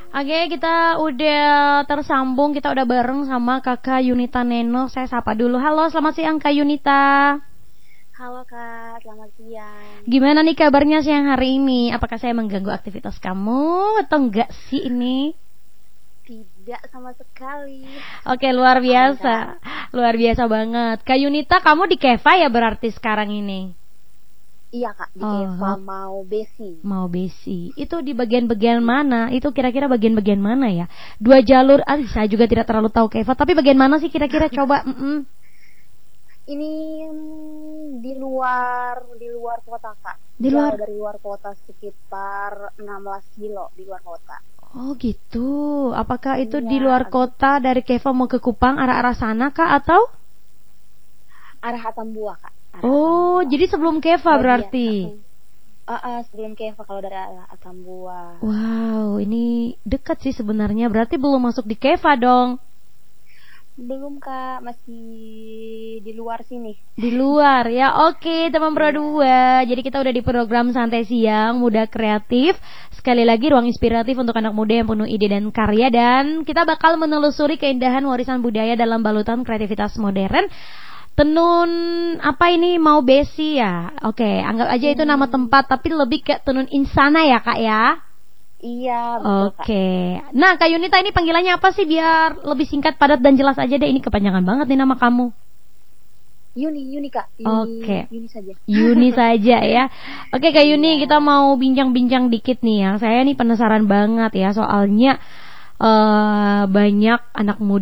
Oke, kita udah tersambung, kita udah bareng sama Kakak Yunita Neno. Saya sapa dulu. Halo, selamat siang Kak Yunita. Halo Kak, selamat siang. Gimana nih kabarnya siang hari ini? Apakah saya mengganggu aktivitas kamu atau enggak sih ini? Tidak sama sekali. Oke, luar Aman, biasa. Luar biasa banget. Kak Yunita, kamu di Keva ya berarti sekarang ini? Iya Kak, di Keva mau besi. Mau besi. Itu di bagian-bagian mana? Itu kira-kira bagian-bagian mana ya? 2 jalur. Saya juga tidak terlalu tahu Keva, tapi bagian mana sih kira-kira coba? Ini di luar kota Kak. Di luar dari luar kota sekitar 16 kilo di luar kota. Oh gitu. Apakah itu di Iya. luar kota dari Keva mau ke Kupang arah-arah sana kah atau? Arah Atambua Kak. Oh, jadi sebelum Keva berarti. Sebelum Keva kalau dari arah Atambua. Wow, ini dekat sih sebenarnya. Berarti belum masuk di Keva dong. Belum Kak, masih di luar sini. Di luar ya. Oke, teman berdua. Jadi kita udah di program Santai Siang Muda Kreatif. Sekali lagi ruang inspiratif untuk anak muda yang penuh ide dan karya. Dan kita bakal menelusuri keindahan warisan budaya dalam balutan kreativitas modern. Tenun apa ini, mau besi ya? Oke, anggap aja itu nama tempat, tapi lebih ke tenun insana ya Kak ya? Iya, betul Kak. Oke. Nah Kak Yunita ini panggilannya apa sih biar lebih singkat, padat, dan jelas aja deh. Ini kepanjangan banget nih nama kamu. Yuni Kak. Oke. Yuni saja. Yuni saja ya. Oke Kak Yuni, kita mau bincang-bincang dikit nih ya. Saya nih penasaran banget ya, soalnya banyak anak muda